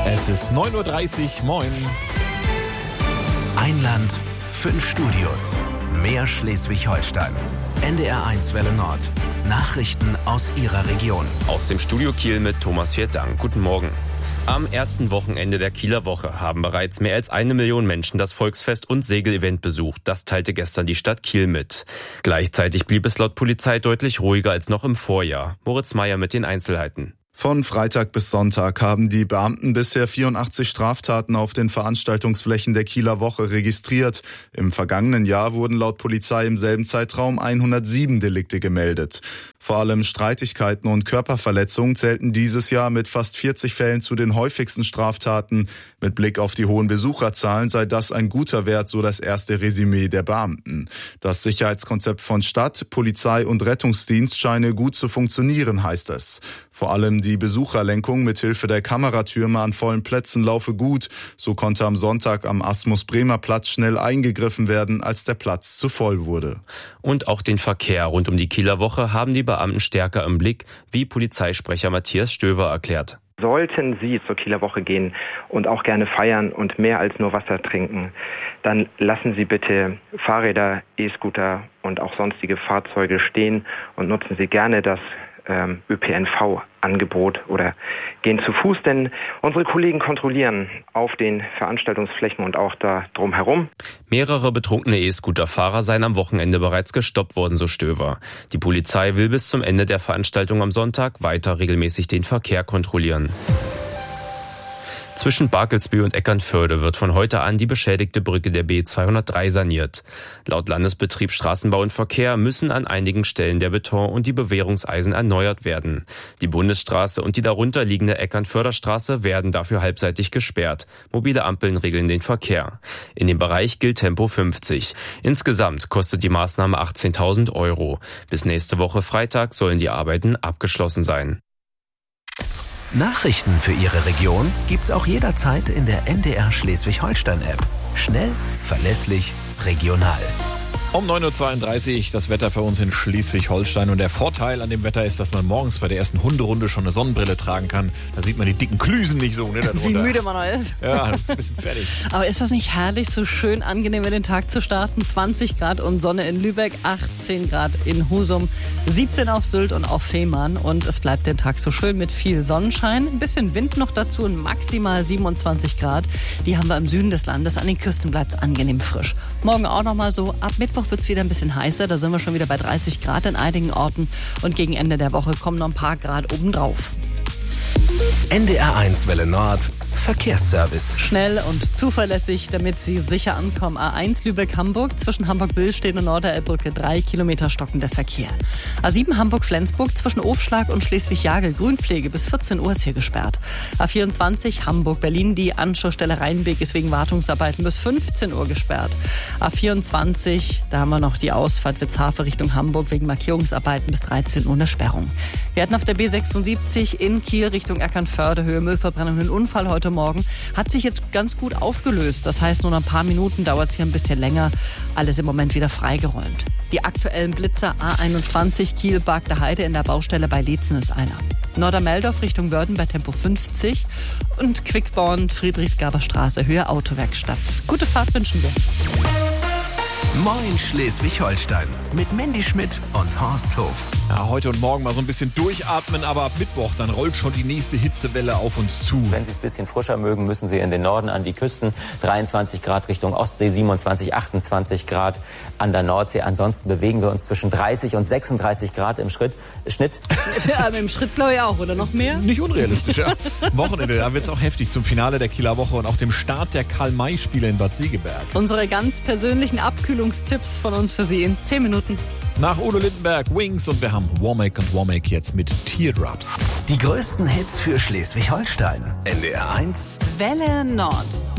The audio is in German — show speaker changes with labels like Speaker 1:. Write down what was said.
Speaker 1: Es ist 9:30 Uhr, moin.
Speaker 2: Ein Land, 5 Studios, mehr Schleswig-Holstein. NDR1 Welle Nord. Nachrichten aus Ihrer Region.
Speaker 3: Aus dem Studio Kiel mit Thomas Viertang. Guten Morgen. Am ersten Wochenende der Kieler Woche haben bereits mehr als 1 Million Menschen das Volksfest und Segelevent besucht. Das teilte gestern die Stadt Kiel mit. Gleichzeitig blieb es laut Polizei deutlich ruhiger als noch im Vorjahr. Moritz Meyer mit den Einzelheiten.
Speaker 4: Von Freitag bis Sonntag haben die Beamten bisher 84 Straftaten auf den Veranstaltungsflächen der Kieler Woche registriert. Im vergangenen Jahr wurden laut Polizei im selben Zeitraum 107 Delikte gemeldet. Vor allem Streitigkeiten und Körperverletzungen zählten dieses Jahr mit fast 40 Fällen zu den häufigsten Straftaten. Mit Blick auf die hohen Besucherzahlen sei das ein guter Wert, so das erste Resümee der Beamten. Das Sicherheitskonzept von Stadt, Polizei und Rettungsdienst scheine gut zu funktionieren, heißt es. Vor allem die Besucherlenkung mithilfe der Kameratürme an vollen Plätzen laufe gut. So konnte am Sonntag am Asmus-Bremer-Platz schnell eingegriffen werden, als der Platz zu voll wurde.
Speaker 3: Und auch den Verkehr rund um die Kieler Woche haben die Beamten stärker im Blick, wie Polizeisprecher Matthias Stöver erklärt.
Speaker 5: Sollten Sie zur Kieler Woche gehen und auch gerne feiern und mehr als nur Wasser trinken, dann lassen Sie bitte Fahrräder, E-Scooter und auch sonstige Fahrzeuge stehen und nutzen Sie gerne das ÖPNV-Angebot oder gehen zu Fuß, denn unsere Kollegen kontrollieren auf den Veranstaltungsflächen und auch da drumherum.
Speaker 3: Mehrere betrunkene E-Scooter-Fahrer seien am Wochenende bereits gestoppt worden, so Stöver. Die Polizei will bis zum Ende der Veranstaltung am Sonntag weiter regelmäßig den Verkehr kontrollieren. Zwischen Barkelsbühl und Eckernförde wird von heute an die beschädigte Brücke der B203 saniert. Laut Landesbetrieb Straßenbau und Verkehr müssen an einigen Stellen der Beton und die Bewährungseisen erneuert werden. Die Bundesstraße und die darunter liegende Eckernförder Straße werden dafür halbseitig gesperrt. Mobile Ampeln regeln den Verkehr. In dem Bereich gilt Tempo 50. Insgesamt kostet die Maßnahme 18.000 €. Bis nächste Woche Freitag sollen die Arbeiten abgeschlossen sein.
Speaker 2: Nachrichten für Ihre Region gibt's auch jederzeit in der NDR Schleswig-Holstein-App. Schnell, verlässlich, regional.
Speaker 1: Um 9:32 Uhr das Wetter für uns in Schleswig-Holstein. Und der Vorteil an dem Wetter ist, dass man morgens bei der ersten Hunderunde schon eine Sonnenbrille tragen kann. Da sieht man die dicken Klüsen nicht so. Ne,
Speaker 6: wie müde man noch ist.
Speaker 1: Ja, ein bisschen fertig.
Speaker 6: Aber ist das nicht herrlich, so schön angenehm in den Tag zu starten? 20 Grad und Sonne in Lübeck, 18 Grad in Husum, 17 auf Sylt und auf Fehmarn. Und es bleibt den Tag so schön mit viel Sonnenschein. Ein bisschen Wind noch dazu und maximal 27 Grad. Die haben wir im Süden des Landes. An den Küsten bleibt es angenehm frisch. Morgen auch noch mal so. Ab Mittwoch wird es wieder ein bisschen heißer. Da sind wir schon wieder bei 30 Grad in einigen Orten. Und gegen Ende der Woche kommen noch ein paar Grad obendrauf.
Speaker 2: NDR1 Welle Nord. Verkehrsservice.
Speaker 6: Schnell und zuverlässig, damit Sie sicher ankommen. A1 Lübeck-Hamburg, zwischen Hamburg-Billstedt und Norderelbbrücke 3 Kilometer stockender Verkehr. A7 Hamburg-Flensburg, zwischen Ofschlag und Schleswig-Jagel, Grünpflege, bis 14 Uhr ist hier gesperrt. A24 Hamburg-Berlin, die Anschlussstelle Rheinweg ist wegen Wartungsarbeiten bis 15 Uhr gesperrt. A24, da haben wir noch die Ausfahrt Witzhafe Richtung Hamburg wegen Markierungsarbeiten bis 13 Uhr eine Sperrung. Wir hatten auf der B76 in Kiel Richtung Eckernförde Höhe Müllverbrennung einen Unfall heute Morgen. Hat sich jetzt ganz gut aufgelöst. Das heißt, nur noch ein paar Minuten dauert es hier ein bisschen länger. Alles im Moment wieder freigeräumt. Die aktuellen Blitzer A21 Kiel-Bagde Heide in der Baustelle bei Leetzen ist einer. Nordermeldorf Richtung Wörden bei Tempo 50 und Quickborn Friedrichsgaber Straße Höhe Autowerkstatt. Gute Fahrt wünschen wir.
Speaker 2: Moin Schleswig-Holstein mit Mandy Schmidt und Horst Hof.
Speaker 1: Ja, heute und morgen mal so ein bisschen durchatmen, aber ab Mittwoch, dann rollt schon die nächste Hitzewelle auf uns zu.
Speaker 7: Wenn Sie es ein bisschen frischer mögen, müssen Sie in den Norden an die Küsten. 23 Grad Richtung Ostsee, 27, 28 Grad an der Nordsee. Ansonsten bewegen wir uns zwischen 30 und 36 Grad im Schnitt.
Speaker 6: Ja, im Schritt glaube ich auch, oder noch mehr?
Speaker 1: Nicht unrealistisch, ja. Wochenende, da wird es auch heftig zum Finale der Kieler Woche und auch dem Start der Karl-May-Spiele in Bad Segeberg.
Speaker 6: Unsere ganz persönlichen Abkühlungstipps von uns für Sie in 10 Minuten.
Speaker 1: Nach Udo Lindenberg, Wings und wir haben Womack und Womack jetzt mit Teardrops.
Speaker 2: Die größten Hits für Schleswig-Holstein. NDR1
Speaker 6: Welle Nord.